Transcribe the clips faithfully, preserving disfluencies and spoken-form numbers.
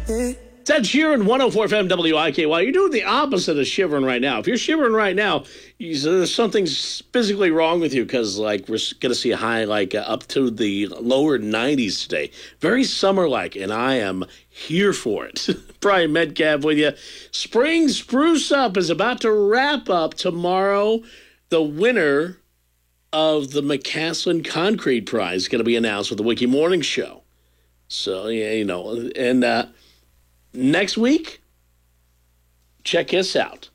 It's Ed Sheeran, one oh four F M W I K Y. You're doing the opposite of shivering right now. If you're shivering right now, you, there's something physically wrong with you because, like, we're going to see a high, like, uh, up to the lower nineties today. Very summer-like, and I am here for it. Brian Metcalf with you. Spring Spruce Up is about to wrap up tomorrow. The winner of the McCaslin Concrete Prize is going to be announced with the Wiki Morning Show. So, yeah, you know, and uh, next week, check this out.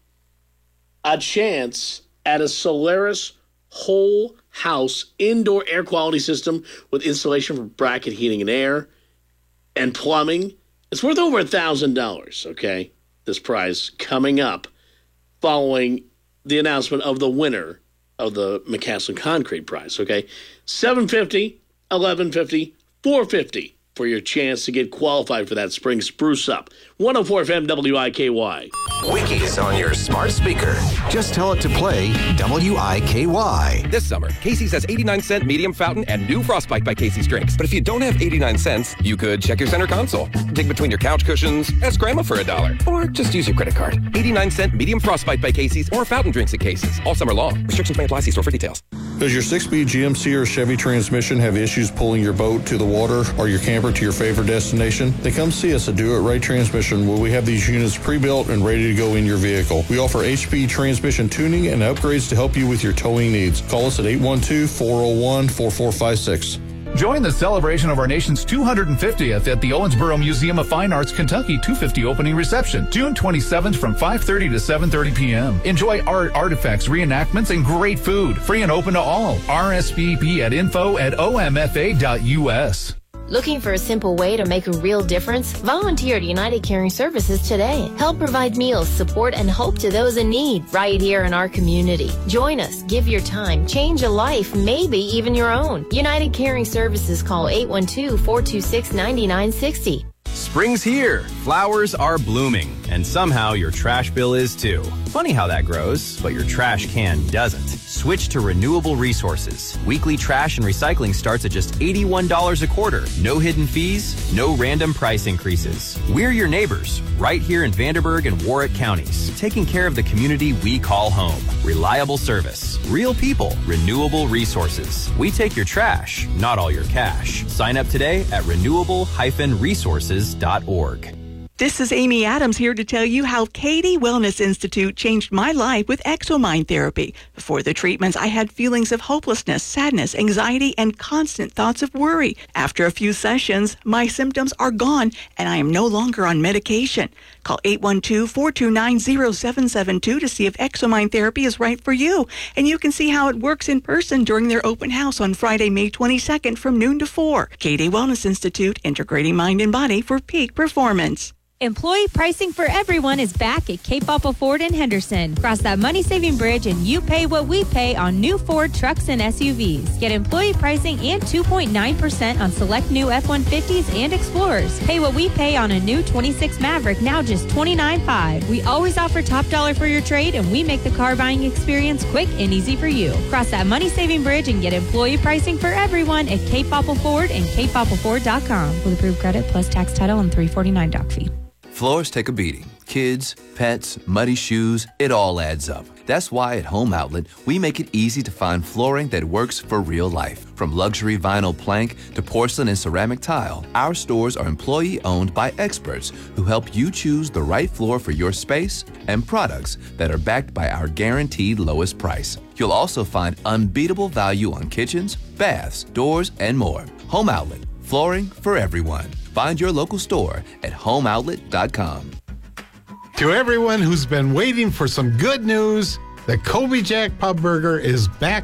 A chance at a Solaris whole house indoor air quality system with installation for bracket heating and air and plumbing. It's worth over one thousand dollars, okay? This prize coming up following the announcement of the winner of the McCaslin Concrete Prize, okay? seven fifty, eleven fifty, four fifty for your chance to get qualified for that Spring Spruce Up. one oh four F M W I K Y. Wiki's on your smart speaker. Just tell it to play W I K Y. This summer, Casey's has eighty-nine cent medium fountain and new Frostbite by Casey's drinks. But if you don't have eighty-nine cents, you could check your center console, dig between your couch cushions, ask grandma for a dollar, or just use your credit card. eighty-nine cent medium Frostbite by Casey's or fountain drinks at Casey's all summer long. Restrictions may apply. See store for details. Does your six-speed G M C or Chevy transmission have issues pulling your boat to the water or your camper to your favorite destination? Then come see us at Do It Right Transmission, where we have these units pre-built and ready to go in your vehicle. We offer H P transmission tuning and upgrades to help you with your towing needs. Call us at eight one two, four oh one, four four five six. Join the celebration of our nation's two hundred fiftieth at the Owensboro Museum of Fine Arts Kentucky two fifty opening reception, June twenty-seventh from five thirty to seven thirty p.m. Enjoy art, artifacts, reenactments, and great food. Free and open to all. R S V P at info at O M F A dot U S. Looking for a simple way to make a real difference? Volunteer at United Caring Services today. Help provide meals, support, and hope to those in need right here in our community. Join us, give your time, change a life, maybe even your own. United Caring Services, call eight one two, four two six, nine nine six zero. Spring's here, flowers are blooming, and somehow your trash bill is too. Funny how that grows, but your trash can doesn't. Switch to Renewable Resources. Weekly trash and recycling starts at just eighty-one dollars a quarter. No hidden fees, no random price increases. We're your neighbors, right here in Vanderburgh and Warwick counties, taking care of the community we call home. Reliable service, real people, Renewable Resources. We take your trash, not all your cash. Sign up today at renewable dash resources dot org. This is Amy Adams here to tell you how Katie Wellness Institute changed my life with Exomind therapy. Before the treatments, I had feelings of hopelessness, sadness, anxiety, and constant thoughts of worry. After a few sessions, my symptoms are gone, and I am no longer on medication. Call eight one two, four two nine, zero seven seven two to see if Exomind therapy is right for you. And you can see how it works in person during their open house on Friday, May twenty-second from noon to four. Katie Wellness Institute, integrating mind and body for peak performance. Employee pricing for everyone is back at Cape Apple Ford in Henderson. Cross that money-saving bridge and you pay what we pay on new Ford trucks and S U Vs. Get employee pricing and two point nine percent on select new F one fifties and Explorers. Pay what we pay on a new twenty-six Maverick, now just twenty-nine five. We always offer top dollar for your trade, and we make the car buying experience quick and easy for you. Cross that money-saving bridge and get employee pricing for everyone at Cape Apple Ford and cape apple ford dot com. With approved credit plus tax title and three forty-nine doc fee. Floors take a beating. Kids, pets, muddy shoes, it all adds up. That's why at Home Outlet, we make it easy to find flooring that works for real life. From luxury vinyl plank to porcelain and ceramic tile, our stores are employee-owned by experts who help you choose the right floor for your space and products that are backed by our guaranteed lowest price. You'll also find unbeatable value on kitchens, baths, doors, and more. Home Outlet, flooring for everyone. Find your local store at home outlet dot com. To everyone who's been waiting for some good news, the Kobe Jack Pub Burger is back